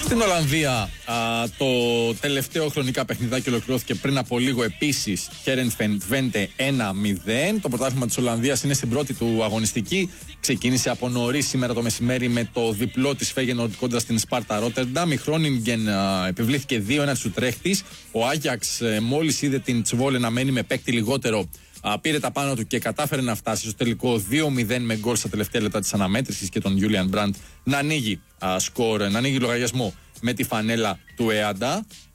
Στην Ολλανδία το τελευταίο χρονικά παιχνιδάκι ολοκληρώθηκε πριν από λίγο επίσης. Χέρενφεν Twente 1-0. Το πρωτάθλημα της Ολλανδίας είναι στην πρώτη του αγωνιστική. Ξεκίνησε από νωρίς σήμερα το μεσημέρι με το διπλό της Φέγενορντ κόντρα στην Σπάρτα Ρότερνταμ. Η Χρόνιγκεν επιβλήθηκε 2-1 στους τρέχτης. Ο Άγιαξ μόλις είδε την Τσβόλε να μένει με παίκτη λιγότερο, πήρε τα πάνω του και κατάφερε να φτάσει στο τελικό 2-0 με γκολ στα τελευταία λεπτά της αναμέτρησης και τον Γιούλιαν Μπραντ να ανοίγει σκορ, να ανοίγει λογαριασμό με τη φανέλα του ΕΑΝΤΑ.